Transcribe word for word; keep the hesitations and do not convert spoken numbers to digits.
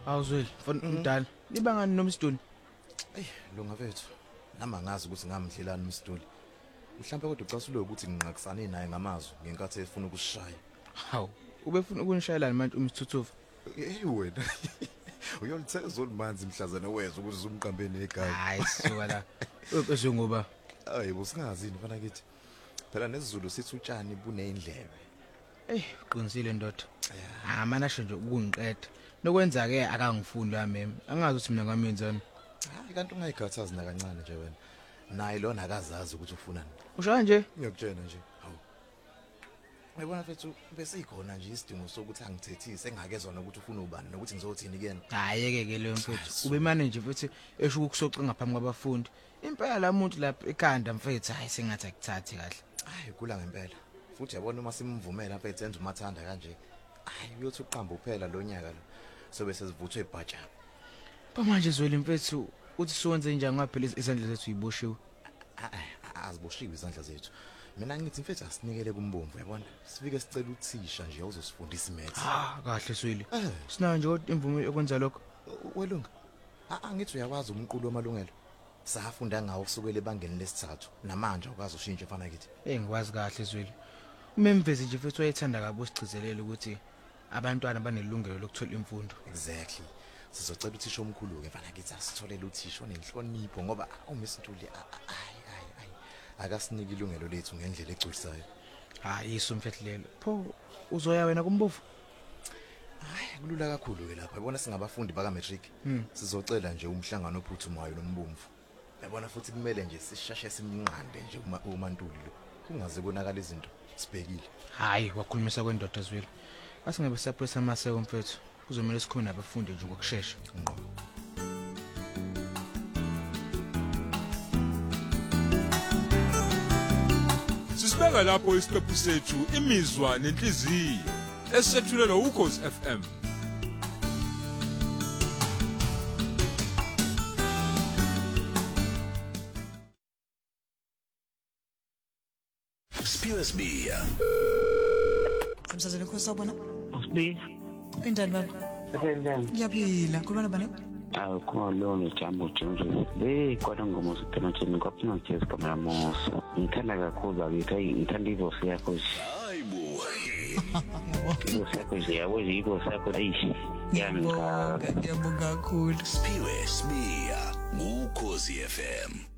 Awuzweli, mfana umdala. Libangani nomsiduni? Ey, lunga vethu. Nama ngazi ukuthi ngamdlelani umsiduli. Mhlawumbe kodwa ucasula ukuthi nginqakisane naye ngamazwi ngenkathi efuna ukushaya. Hawu, ubefuna ukunishayelana manje umthuthuva? Hey wena. Uyolitheza olumanzi mhlazana wezwe ukuthi uzumqambeni ekhaya. Hayi suka la. Uqeshe ngoba hayi busingazini mfana kithi. Phela nesizulu sithi utshani buneyindlebe. Eh, qinisile ndoda. Ah, mana sho nje ukungiqeda. Nokwenza ke akangifundi yamemi. Angazi ukuthi mina ngamenzani. Hayi kanti ungayikhathazi na kancane nje wena. Naye lona akazazi ukuthi ufunani. Usho nje? Ngiyakutshela nje. Hawu. Ayibona mfethu bese ikhona nje isidingo sokuthi angithethise engakezona ukuthi ufuna ubani nokuthi ngizothini kuyena. Hayi ke leyo mfethu. Ube manager futhi esho ukusoca ngaphambi kwabafundi. Impela la muntu lapha ekhanda mfethu hayi sengathi akuthathi kahle. Hayi kula ngempela. Futhi yabona uma simvumela mfethu enza umathanda kanje. Hayi uyothi uqamba uphela lo nyaka lo. Sobe sesivuthwe ibhaja. Ba manje zweli mfethu uthi siwenze njani ngaphela izandla zethu yiboshiwe. Aziboshiwe izandla zethu. Mina ngithi mfethu asinikele kumbomvu yabona. Sifike sicela uthisha nje uzosifundisa imaths. Ah kahle sweli. Sinayo nje imvume yokwenza lokho. Welunga. Ah ngithi uyakwazi umqulu wamalungelo. Safunda ngawo kusukela ebangeni lesithathu namanje ukwazi ushintshe mfana kithi. Eh ngikwazi kahle zweli. Umemvezi nje futhi wayethanda kabi usigcizelele ukuthi abantwana banelungelo lokuthola imfundo. Exactly. Sizocela uthisha omkhulu ke mfana kithi asitholele uthisha onenhlonipho ngoba uMiss Ntuli ayi ayi ayi akasiniki ilungelo lethu ngendlela egculisayo. Hayi iso mfehlelo. Pho uzoya wena kumbovu? Hayi kulula kakhulu ke lapha. Yabona singabafundi baka matric. Sizocela nje umhlangano ophuthumayo nombomvu. Yabona futhi kumele nje sishashe simnqande nje uma uMaNtuli lo. Kungaze konakala izinto sibhekile. Hayi wakhulumisa kwendoda zweli. Asingabe siyapressa amaseko mfethu. Kuzomela sikhona nabafundi nje ngokusheshsha. Ngqo. Sisibeka lapho isiqephu sethu imizwa nenhliziyo esethulelwa uKhosi F M. Spiwe Sbiya. Msazweni Khosi sawubona. Sbiya. Indani baba? Sendani. Ngiyaphila. Khuluma bani? Awu khona lo jambo Jones. Le kodwa ngoba usikhona nje ngopina nje kamera moso. Ngithanda kakhulu abithi ngithanda ivosi yakho. Hayibo. Ivosi yakho nje yabo yiko sakho ayishi. Yanka. Ngiyabonga kakhulu. Spiwe Sbiya. uKhosi F M.